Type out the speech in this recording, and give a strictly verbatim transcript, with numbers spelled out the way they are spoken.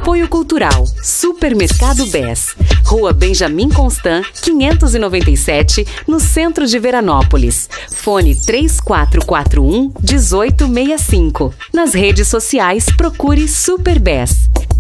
Apoio Cultural, Supermercado Bess, Rua Benjamin Constant, quinhentos e noventa e sete, no centro de Veranópolis. Fone três quatro quatro um, um oito seis cinco. Nas redes sociais, procure Super Bess.